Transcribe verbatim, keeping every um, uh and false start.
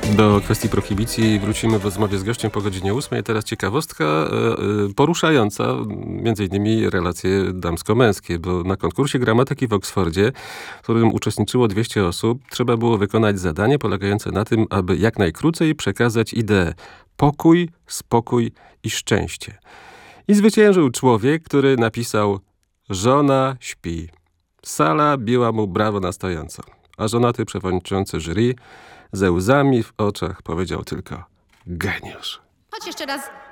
Do kwestii prohibicji wrócimy w rozmowie z gościem po godzinie ósmej. Teraz ciekawostka e, poruszająca między innymi relacje damsko-męskie, bo na konkursie gramatyki w Oksfordzie, w którym uczestniczyło dwieście osób, trzeba było wykonać zadanie polegające na tym, aby jak najkrócej przekazać ideę pokój, spokój i szczęście. I zwyciężył człowiek, który napisał: żona śpi. Sala biła mu brawo na stojąco, a żonaty przewodniczący jury ze łzami w oczach powiedział tylko: geniusz. Chodź jeszcze raz.